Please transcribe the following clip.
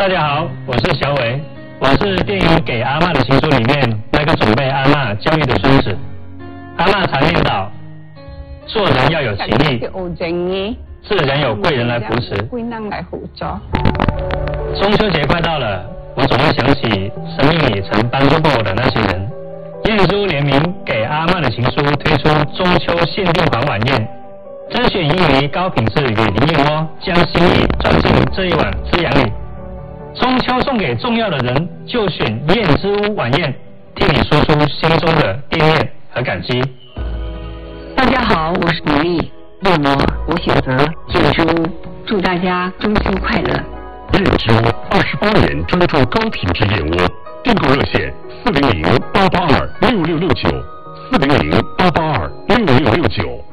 大家好，我是小伟，我是电影《给阿嬷的情书》里面那个准备阿嬷教育的孙子。阿嬷常念叨，做人要有情义，是人有贵人来扶持。中秋节快到了，我总会想起生命里曾帮助过我的那些人。燕珠联名《给阿嬷的情书》推出中秋限定款晚宴，甄选1名高品质与林燕窝，将心意转进这一碗滋养里。中秋送给重要的人，就选燕之屋晚宴，替你说出心中的惦念和感激。 大家好，我是李丽，问我选择燕之屋，祝大家中秋快乐。 燕之屋28年专注高品质燕窝，订购热线400-882-6669，400-882-6669。